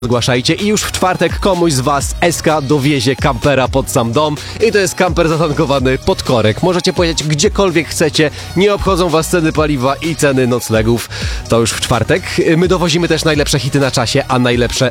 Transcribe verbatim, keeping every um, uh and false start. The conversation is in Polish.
Zgłaszajcie i już w czwartek komuś z was S K dowiezie kampera pod sam dom i to jest kamper zatankowany pod korek. Możecie pojechać gdziekolwiek chcecie, nie obchodzą was ceny paliwa i ceny noclegów. To już w czwartek. My dowozimy też najlepsze hity na czasie, a najlepsze